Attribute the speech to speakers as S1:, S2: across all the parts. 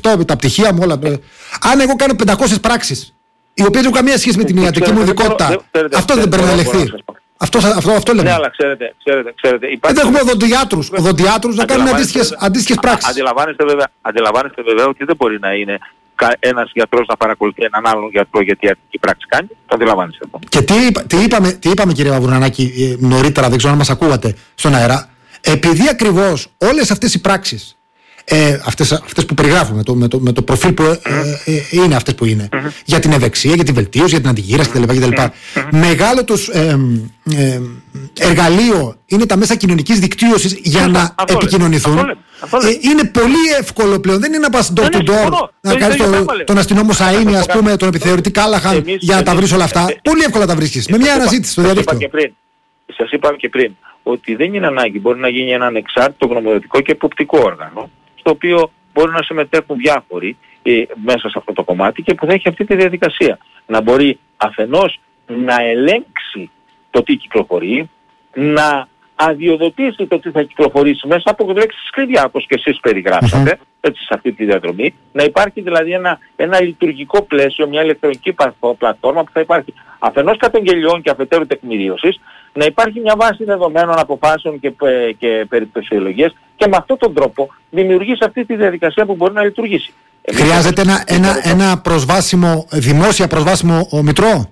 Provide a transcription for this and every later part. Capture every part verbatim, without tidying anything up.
S1: αυτό, τα πτυχία μου, όλα. Αν εγώ κάνω πεντακόσιες πράξεις, οι οποίες δεν έχουν καμία σχέση με την ιατρική μου ειδικότητα, αυτό δεν πρέπει να ελεγχθεί. Αυτό, αυτό, αυτό λέμε.
S2: Ναι, αλλά ξέρετε, ξέρετε, ξέρετε
S1: δεν έχουμε οδοντιάτρους, οδοντιάτρους να κάνουν αντίστοιχες, αντίστοιχες πράξεις.
S2: Αντιλαμβάνεστε βέβαια, αντιλαμβάνεστε βέβαια ότι δεν μπορεί να είναι ένας γιατρός να παρακολουθεί έναν άλλον γιατρό γιατί ιατρική πράξη κάνει. Το αντιλαμβάνεστε αυτό.
S1: Και τι, τι, είπαμε, τι είπαμε κύριε Βαβουρνανάκη νωρίτερα, δεν ξέρω αν μας ακούγατε στον αέρα. Επειδή ακριβώς όλες αυτές οι πράξεις, Ε, αυτές, αυτές που περιγράφουμε, το, με, το, με το προφίλ που ε, ε, είναι αυτές που είναι, mm-hmm. για την ευεξία, για την βελτίωση, για την αντιγύραση κτλ. κτλ. Mm-hmm. Μεγάλο τους ε, ε, εργαλείο είναι τα μέσα κοινωνικής δικτύωσης για mm-hmm. να αυτό επικοινωνηθούν. Αυτό αυτό ε, είναι πολύ εύκολο πλέον. Δεν είναι να πας door to door, να κάνεις το, τον αστυνόμο Σαΐνη, ας πούμε, τον επιθεωρητή Κάλαχαν για να τα βρεις όλα αυτά. Πολύ εύκολα τα βρίσκεις. Με μια αναζήτηση στο διαδίκτυο.
S2: Σας είπα και πριν ότι δεν είναι ανάγκη. Μπορεί να γίνει ένα ανεξάρτητο γνωμοδοτικό και εποπτικό όργανο, στο οποίο μπορούν να συμμετέχουν διάφοροι ε, μέσα σε αυτό το κομμάτι και που θα έχει αυτή τη διαδικασία. Να μπορεί αφενός να ελέγξει το τι κυκλοφορεί, να αδειοδοτήσει το τι θα κυκλοφορήσει μέσα από λέξεις κλειδιά, όπως και εσείς περιγράψατε, mm-hmm. έτσι, σε αυτή τη διαδρομή. Να υπάρχει δηλαδή ένα, ένα λειτουργικό πλαίσιο, μια ηλεκτρονική πλατφόρμα που θα υπάρχει αφενός καταγγελιών και αφετέρου τεκμηρίωσης, να υπάρχει μια βάση δεδομένων αποφάσεων και, και περιπτωσιολογίες και με αυτόν τον τρόπο δημιουργήσει αυτή τη διαδικασία που μπορεί να λειτουργήσει.
S1: Χρειάζεται ένα, ένα, ένα προσβάσιμο, δημόσια προσβάσιμο ο μητρό.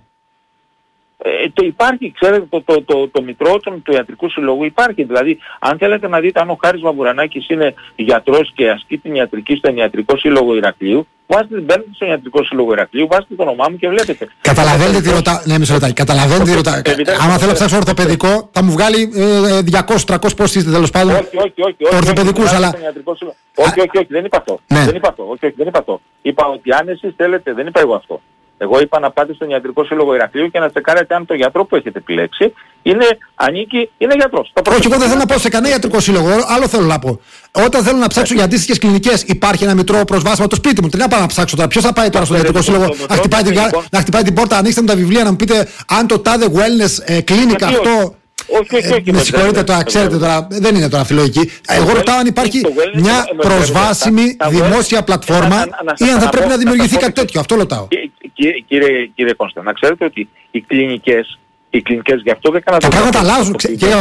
S2: Ε, το υπάρχει, ξέρετε, το, το, το, το μητρό του, του Ιατρικού Συλλόγου υπάρχει. Δηλαδή, αν θέλετε να δείτε αν ο Χάρης Βαβουρανάκης είναι γιατρός και ασκεί την ιατρική στον Ιατρικό Σύλλογο Ηρακλείου, βάζετε, μπαίνετε στον Ιατρικό Σύλλογο Ηρακλείου, βάζετε το όνομά μου και βλέπετε.
S1: Καταλαβαίνετε τι ρωτάω. Ναι, μισό λεπτάκι. Καταλαβαίνετε τι ρωτάω. Άμα θέλω να ψάξω ορθοπαιδικό, θα μου βγάλει διακόσιες τριακόσιες πώς είστε τέλος πάντων.
S2: Όχι, όχι, όχι.
S1: Ορθοπαιδικούς, αλλά.
S2: Όχι, όχι, όχι, δεν είπα αυτό. Δεν είπα αυτό. Όχι, όχι, δεν είπα αυτό. Είπα ότι αν εσείς θέλετε, δεν είπα εγώ αυτό. Εγώ είπα να πάτε στον Ιατρικό Σύλλογο Ηρακλείου και να τσεκάρετε αν το γιατρό που έχετε επιλέξει είναι, ανήκει, είναι γιατρός.
S1: Όχι, εγώ δεν θέλω να πάω σε κανένα ιατρικό σύλλογο. Άλλο θέλω να πω. Όταν θέλω να ψάξω για αντίστοιχες κλινικές, υπάρχει ένα μητρό προσβάσιμο το σπίτι μου. Τι να πάω να ψάξω τώρα. Ποιος θα πάει τώρα στον Ιατρικό Σύλλογο να χτυπάει, την, να χτυπάει την πόρτα, ανοίξτε μου τα βιβλία να μου πείτε αν το τάδε wellness clinic αυτό.
S2: Όχι, όχι, όχι.
S1: Με συγχωρείτε τώρα, ξέρετε τώρα, δεν είναι τώρα φιλολογική. Εγώ ρωτάω αν υπάρχει μια προσβάσιμη δημόσια πλατφόρμα ή αν θα πρέπει να δημιουργηθεί κάτι τέτοιο. Αυτό ρωτάω.
S2: Κύριε, κύριε Κώστα, να ξέρετε ότι οι κλινικές, οι κλινικές γι' αυτό δεν κάνουν.
S1: Τα πράγματα αλλάζουν.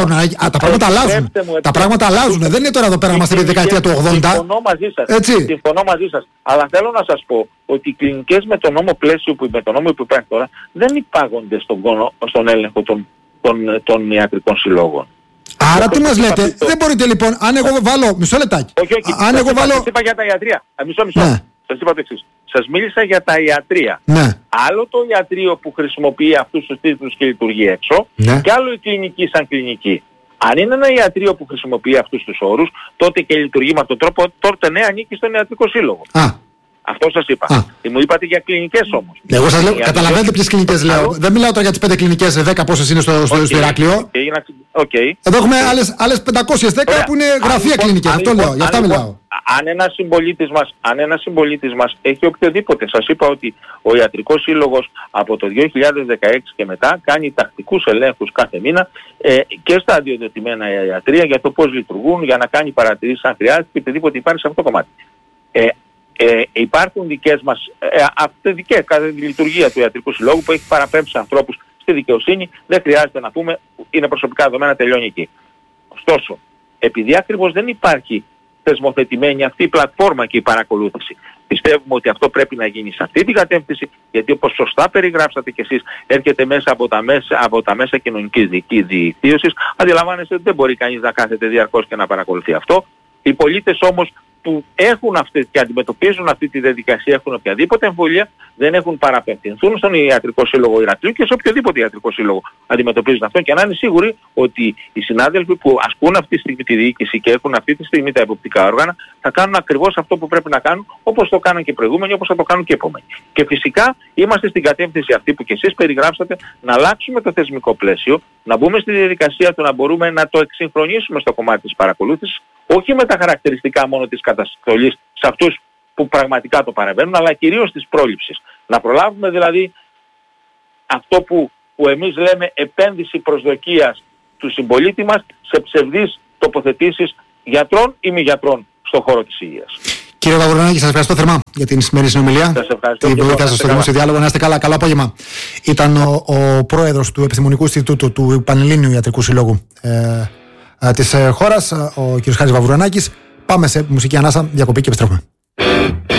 S1: Τα πράγματα αλλάζουν. Τα πράγματα αλλάζουν. Δεν είναι τώρα εδώ πέρα είμαστε στη δεκαετία του ογδόντα.
S2: Συμφωνώ μαζί σας. Συμφωνώ μαζί σας. Αλλά θέλω να σας πω ότι οι κλινικές με τον νόμο πλαίσιο που, με τον νόμο που υπάρχει τώρα δεν υπάγονται στον, στον έλεγχο των, των, των ιατρικών συλλόγων.
S1: Άρα τι μας λέτε, το... δεν μπορείτε λοιπόν, αν εγώ βάλω, μισό λεπτάκι.
S2: Όχι, όχι, αν εγώ βάλω... Σας είπα για τα ιατρία. Μισό, μισό.
S1: Ναι.
S2: Σας είπα το εξής. Σας μίλησα για τα ιατρία.
S1: Ναι.
S2: Άλλο το ιατρείο που χρησιμοποιεί αυτούς τους τίτλους και λειτουργεί έξω,
S1: ναι.
S2: και άλλο η κλινική σαν κλινική. Αν είναι ένα ιατρείο που χρησιμοποιεί αυτούς τους όρους, τότε και λειτουργεί με αυτόν τον τρόπο, τότε ναι, ανήκει στον Ιατρικό Σύλλογο. Α. Αυτό σας είπα. Α. Και μου είπατε για κλινικές όμως.
S1: Εγώ σας λέω, καταλαβαίνετε ποιες κλινικές λέω. Δεν μιλάω τώρα για τις πέντε κλινικές, δέκα πόσες είναι στο, στο, okay. στο Ηράκλειο.
S2: Okay. Okay.
S1: Εδώ έχουμε okay. άλλες, άλλες πεντακόσιες δέκα που είναι γραφεία κλινικές. Αυτό
S2: λοιπόν,
S1: λέω, γι' αυτά
S2: λοιπόν,
S1: μιλάω.
S2: Αν ένας συμπολίτης μας, αν ένας συμπολίτης μας έχει οποιοδήποτε, σας είπα ότι ο Ιατρικός Σύλλογος από το δύο χιλιάδες δεκαέξι και μετά κάνει τακτικούς ελέγχους κάθε μήνα ε, και στα αδειοδοτημένα ιατρεία για το πώς λειτουργούν, για να κάνει παρατηρήσεις αν χρειάζεται και οτιδήποτε υπάρχει σε αυτό το κομμάτι. Ε, Ε, υπάρχουν δικές μας, ε, αυτές κατά τη λειτουργία του Ιατρικού Συλλόγου που έχει παραπέμψει ανθρώπους στη δικαιοσύνη, δεν χρειάζεται να πούμε, είναι προσωπικά δεδομένα, τελειώνει εκεί. Ωστόσο, επειδή ακριβώς δεν υπάρχει θεσμοθετημένη αυτή η πλατφόρμα και η παρακολούθηση, πιστεύουμε ότι αυτό πρέπει να γίνει σε αυτή την κατεύθυνση, γιατί όπως σωστά περιγράψατε κι εσείς, έρχεται μέσα από τα μέσα, από τα μέσα κοινωνικής δικτύωσης, αντιλαμβάνεστε ότι δεν μπορεί κανείς να κάθεται διαρκώς και να παρακολουθεί αυτό. Οι πολίτες όμως που έχουν αυτή και αντιμετωπίζουν αυτή τη διαδικασία, έχουν οποιαδήποτε εμβολία, δεν έχουν παραπευθυνθούν στον Ιατρικό Σύλλογο Ηρακλείου και σε οποιοδήποτε Ιατρικό Σύλλογο αντιμετωπίζουν αυτό, και να είναι σίγουροι ότι οι συνάδελφοι που ασκούν αυτή τη στιγμή τη διοίκηση και έχουν αυτή τη στιγμή τα εποπτικά όργανα θα κάνουν ακριβώς αυτό που πρέπει να κάνουν, όπως το κάνουν και οι προηγούμενοι, όπως θα το κάνουν και οι επόμενοι. Και φυσικά είμαστε στην κατεύθυνση αυτή που και εσείς περιγράψατε, να αλλάξουμε το θεσμικό πλαίσιο, να μπούμε στη διαδικασία του να μπορούμε να το εξυγχρονίσουμε στο κομμάτι της παρακολούθησης, όχι με τα χαρακτηριστικά μόνο της καταστολής σε αυτούς που πραγματικά το παρεμβαίνουν, αλλά κυρίως της πρόληψης. Να προλάβουμε δηλαδή αυτό που, που εμείς λέμε επένδυση προσδοκίας του συμπολίτη μας σε ψευδείς τοποθετήσεις γιατρών ή μη γιατρών στον χώρο της υγείας.
S1: Κύριε Βαβουρανάκη, σας ευχαριστώ θερμά για την σημερινή συνομιλία.
S2: Σας ευχαριστώ.
S1: Την βοήθεια σας στο δημόσιο διάλογο. Να είστε καλά. Καλό απόγευμα. Ήταν ο, ο πρόεδρος του Επιστημονικού Ινστιτούτου του Πανελλήνιου Ιατρικού Συλλόγου ε, ε, της ε, χώρας, ο κ. Χάρης Βαβουρανάκης. Πάμε σε μουσική ανάσα, διακοπή και επιστρέφουμε.